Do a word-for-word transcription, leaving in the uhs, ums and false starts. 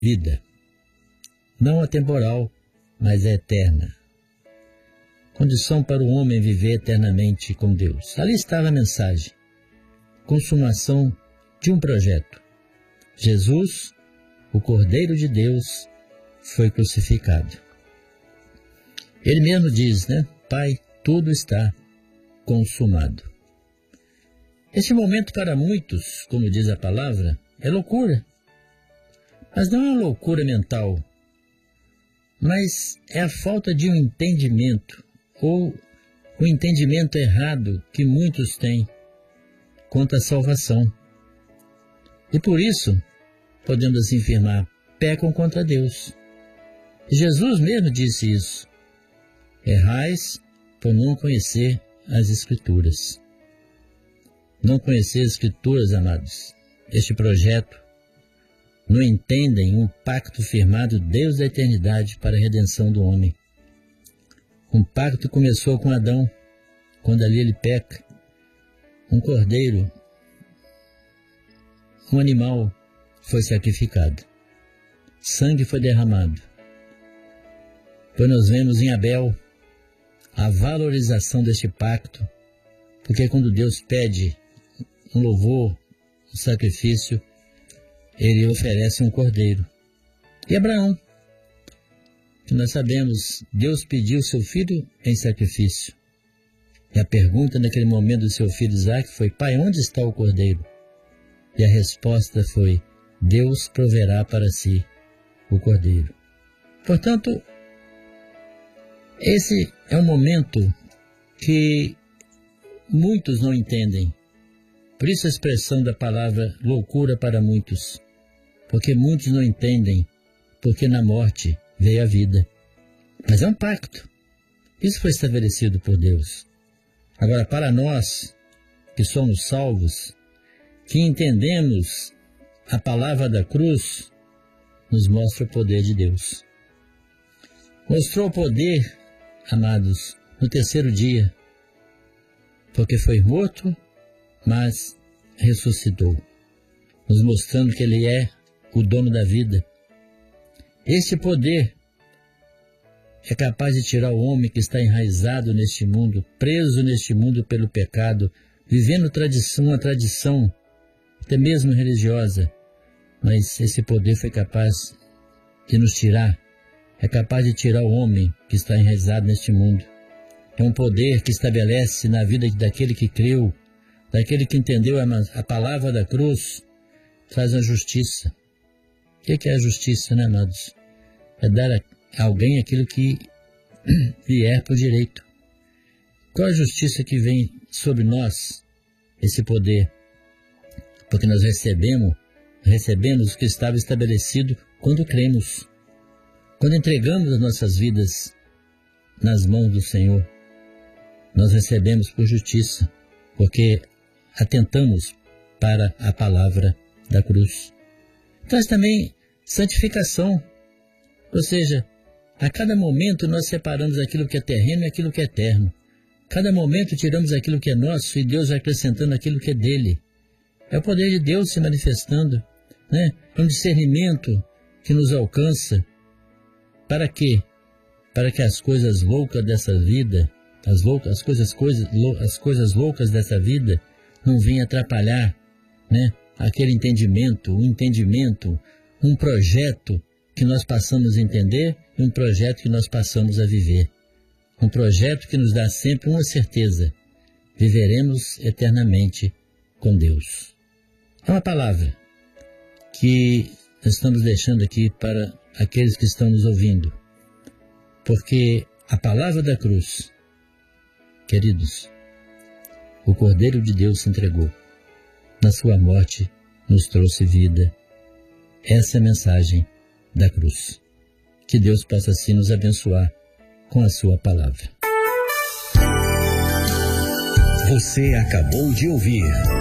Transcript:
vida. Não a temporal, mas a eterna. Condição para o homem viver eternamente com Deus. Ali estava a mensagem. Consumação de um projeto. Jesus, o Cordeiro de Deus, foi crucificado. Ele mesmo diz, né? Pai, tudo está consumado. Este momento para muitos, como diz a palavra, é loucura. Mas não é uma loucura mental, mas é a falta de um entendimento, ou o entendimento errado que muitos têm quanto à salvação. E por isso, podemos assim afirmar, pecam contra Deus. E Jesus mesmo disse isso. Errais por não conhecer as Escrituras. Não conhecer as Escrituras, amados. Este projeto não entendem um pacto firmado Deus da eternidade para a redenção do homem. Um pacto que começou com Adão, quando ali ele peca. Um cordeiro, um animal foi sacrificado. Sangue foi derramado. Pois nós vemos em Abel a valorização deste pacto, porque quando Deus pede um louvor, um sacrifício, ele oferece um cordeiro. E Abraão, que nós sabemos, Deus pediu seu filho em sacrifício. E a pergunta naquele momento do seu filho Isaac foi, pai, onde está o cordeiro? E a resposta foi, Deus proverá para si o cordeiro. Portanto, esse é um momento que muitos não entendem. Por isso a expressão da palavra loucura para muitos. Porque muitos não entendem, porque na morte veio a vida. Mas é um pacto. Isso foi estabelecido por Deus. Agora, para nós, que somos salvos, que entendemos a palavra da cruz, nos mostra o poder de Deus. Mostrou o poder, amados, no terceiro dia, porque foi morto, mas ressuscitou, nos mostrando que Ele é o dono da vida. Este poder é capaz de tirar o homem que está enraizado neste mundo, preso neste mundo pelo pecado, vivendo tradição, uma tradição, até mesmo religiosa, mas esse poder foi capaz de nos tirar, é capaz de tirar o homem que está enraizado neste mundo. É um poder que estabelece na vida daquele que creu, daquele que entendeu a, a palavra da cruz, traz a justiça. O que é a justiça, né, amados? É dar a alguém aquilo que vier por direito. Qual a justiça que vem sobre nós? Esse poder. Porque nós recebemos, recebemos o que estava estabelecido quando cremos. Quando entregamos as nossas vidas nas mãos do Senhor, nós recebemos por justiça, porque atentamos para a palavra da cruz. Traz também santificação, ou seja, a cada momento nós separamos aquilo que é terreno e aquilo que é eterno. Cada momento tiramos aquilo que é nosso e Deus vai acrescentando aquilo que é dele. É o poder de Deus se manifestando, né? É um discernimento que nos alcança. Para quê? Para que as coisas loucas dessa vida, as, loucas, as, coisas, coisas, as coisas loucas dessa vida não venham atrapalhar, né? Aquele entendimento, um entendimento, um projeto que nós passamos a entender e um projeto que nós passamos a viver. Um projeto que nos dá sempre uma certeza: viveremos eternamente com Deus. É uma palavra que nós estamos deixando aqui para aqueles que estão nos ouvindo, porque a palavra da cruz, queridos, o Cordeiro de Deus se entregou. Na sua morte nos trouxe vida. Essa é a mensagem da cruz. Que Deus possa assim nos abençoar com a sua palavra. Você acabou de ouvir